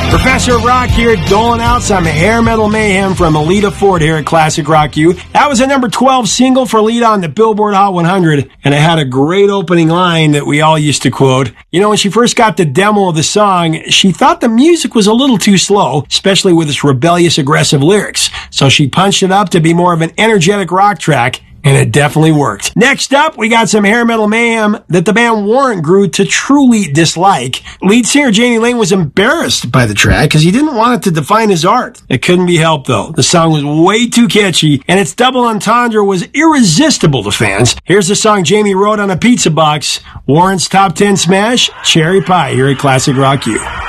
Professor of Rock here, doling out some hair metal mayhem from Alita Ford here at Classic Rock U. That was a number 12 single for Alita on the Billboard Hot 100, and it had a great opening line that we all used to quote. You know, when she first got the demo of the song, she thought the music was a little too slow, especially with its rebellious, aggressive lyrics. So she punched it up to be more of an energetic rock track, and it definitely worked. Next up, we got some hair metal mayhem that the band Warrant grew to truly dislike. Lead singer Jamie Lane was embarrassed by the track because he didn't want it to define his art. It couldn't be helped, though. The song was way too catchy, and its double entendre was irresistible to fans. Here's the song Jamie wrote on a pizza box, Warrant's top 10 smash, Cherry Pie, here at Classic Rock U.